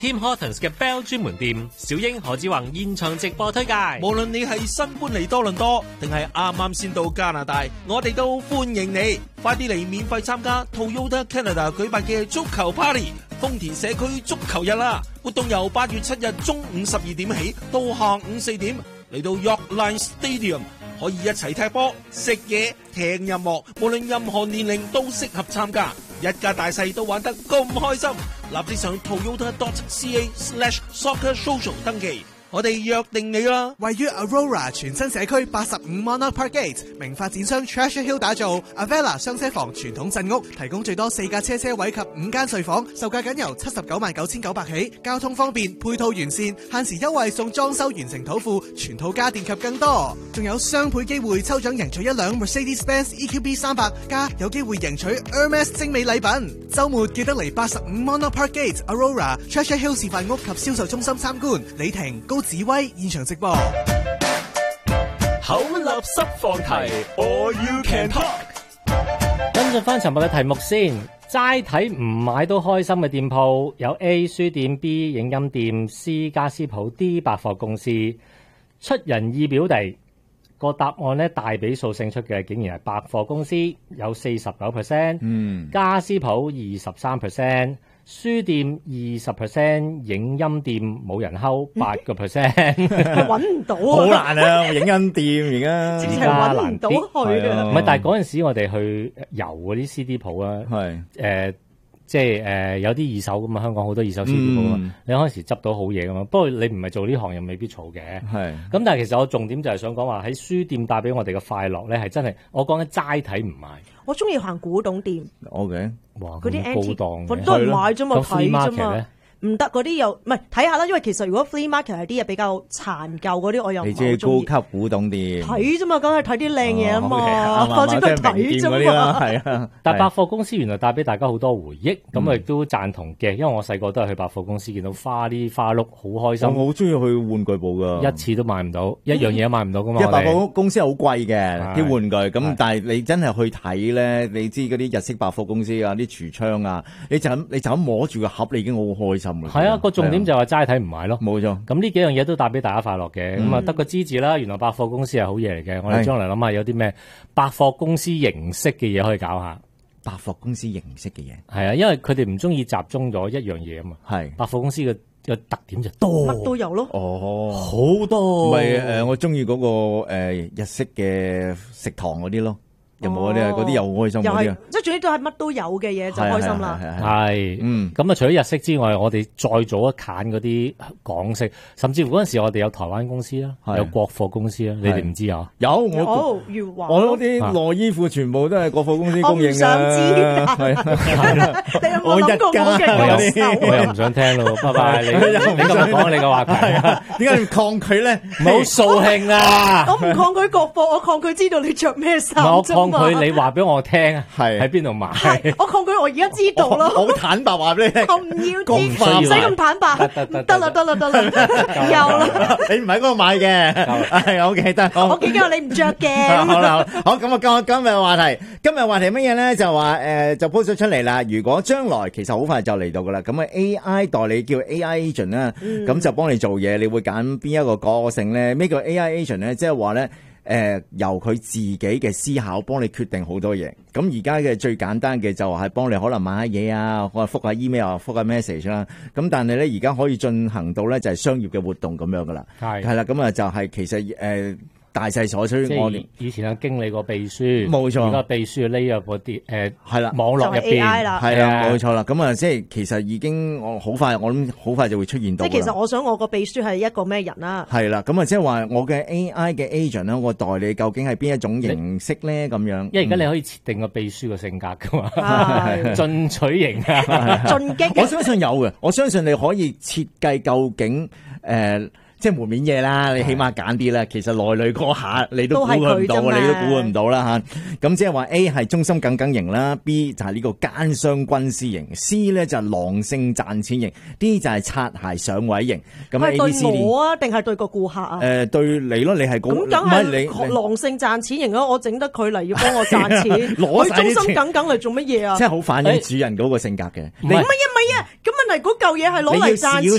Tim Hortons 嘅 Bell 專門店，小英何志宏現場直播推介。 無論你係新搬嚟多倫多，定係啱啱先到加拿大，我哋都歡迎你。快啲嚟免費參加 Toyota Canada 舉辦嘅足球 Party， 豐田社區足球日啦！活動由8月7日中午12點起到下午4點，嚟到 Yorkline Stadium， 可以一齊踢波、食嘢、聽音樂，無論任何年齡都適合參加。一家大細都玩得咁開心，立即上 toyota.ca/soccersocial 登記，我哋約定你啦！ 位於 Aurora 全新社區85 Monarch Park Gate， 名發展商 Treasure Hill 打造 Avella 雙車房傳統鎮屋，提供最多4架車位及5間睡房，售價僅由799900起，交通方便，配套完善，限時優惠送裝修完成土庫、全套家電及更多，仲有雙倍機會抽獎贏取一輛 Mercedes-Benz EQB 300，加有機會贏取 Hermes 精美禮品。週末記得嚟85 Monarch Park Gate Aurora Treasure Hill 示範屋及銷售中心參觀。李婷、高紫威現場直播。 口立濕放題 ，All You Can Talk。 跟進翻尋日嘅題目先，齋睇唔買都開心嘅店鋪有 A 書店、B 影音店、C 家私鋪、D 百貨公司。出人意表地，個答案咧大比數勝出嘅竟然係百貨公司，有 49%，家私鋪 23%。書店 20%， 影音店冇人睺 8%， 揾唔到啊！ 好難啊！影音店而家揾唔到去啊！ 唔係，但係嗰陣時我哋去遊嗰啲 CD 鋪啊，即係有啲二手噶嘛，香港好多二手 CD 鋪啊嘛，你嗰陣時執到好嘢噶嘛。不過你唔係做呢行又未必嘈嘅。係。咁但係其實我重點就係想講話喺書店帶俾我哋嘅快樂咧，係真係我講緊齋睇唔買。 我中意行古董店。 OK。 哇！ 嗰啲 antique 高檔都係買啫嘛，睇啫嘛。唔得嗰啲又唔係睇下啦，因為其實如果 flea market 係啲嘢比較殘舊嗰啲，我又唔係好中意。 你中意高級古董店？ 睇啫嘛，梗係睇啲靚嘢啊嘛，反正都係睇啫嘛。 係啊， 但百貨公司原來帶俾大家好多回憶，咁我亦都贊同嘅，因為我細個都係去百貨公司見到花啲花碌好開心。 我好中意去玩具部噶， 一次都買唔到，一樣嘢都買唔到噶嘛。 因為百貨公司好貴嘅啲玩具，咁但係你真係去睇咧，你知嗰啲日式百貨公司啊，啲櫥窗啊，你就咁摸住個盒，你已經好開心啦。 係啊，個重點就係話齋睇唔買咯， 冇錯。 咁呢幾樣嘢都帶俾大家快樂嘅，咁啊得個知字啦。原來百貨公司係好嘢嚟嘅，我哋將來諗下有啲咩百貨公司形式嘅嘢可以搞下。 百貨公司形式嘅嘢係啊，因為佢哋唔中意集中咗一樣嘢啊嘛。係百貨公司嘅特點就多， 乜都有咯。 哦， 好多。 唔係我中意嗰個日式嘅食堂嗰啲咯。有冇嗰啲啊？嗰啲又好開心嗰啲啊！ 即係總之都係乜都有嘅嘢就開心啦。 係，咁啊，除咗日式之外，我哋再做一揀嗰啲港式，甚至乎嗰陣時我哋有台灣公司啦，有國貨公司啦，你哋唔知啊？ 有我嗰啲內衣褲全部都係國貨公司供應嘅。我唔想知， 你有冇諗過我嘅感受？ 我又唔想聽咯，拜拜！你今日講你嘅話題， 點解要抗拒咧？ 唔好掃興啊！ 我唔抗拒國貨，我抗拒知道你着咩衫。 佢你話俾我聽，係喺邊度買？ 我抗拒，我而家知道咯。 好坦白話俾你聽。 我唔要知，唔使咁坦白。得啦，有啦。 你唔喺嗰度買嘅，係我記得。 我記得你唔着嘅。 好啦，好咁啊，今日話題乜嘢咧？就話就 post 咗出嚟啦。如果將來其實好快就嚟到噶啦，咁啊 AI 代理叫 AI agent 啦，咁就幫你做嘢，你會揀邊一個個性咧？咩叫 AI agent 咧？即係話咧。由佢自己嘅思考幫你決定好多嘢。咁而家嘅最簡單嘅就係幫你可能買下嘢啊，或者覆下 email 啊，覆下 message 啦。咁但係咧而家可以進行到咧就係商業嘅活動咁樣噶啦。係啦，咁啊就係其實大勢所趨，我哋以前有經理個秘書， 冇錯， 而家秘書匿入嗰啲係啦網絡入邊， 係啊，冇錯啦。咁啊，即係其實已經我諗好快就會出現到。 即係其實我想我個秘書係一個咩人啦？ 係啦，咁啊即係話我嘅 AI 嘅 agent 咧，我代理究竟係邊一種形式咧？咁樣， 因為而家你可以設定個秘書個性格噶嘛，進取型啊， 進擊。 我相信有嘅，我相信你可以設計究竟即係門面嘢啦，你起碼揀啲啦。其實內裏嗰下你都估佢唔到， 都係佢啫嘛你都估佢唔到啦嚇。咁即係話 A 係忠心耿耿型啦 ，B 就係呢個奸商軍師型 ，C 咧就係狼性賺錢型 ，D 就係擦鞋上位型。咁 A、B、C、D 對我啊，定係對個顧客啊？ 對你咯，你係咁梗係狼性賺錢型咯，我整得佢嚟要幫我賺錢， 攞晒啲錢佢忠心耿耿嚟做乜嘢啊？ 即係好反映主人嗰個性格嘅。 唔係啊，咁問題嗰嚿嘢係攞嚟賺錢。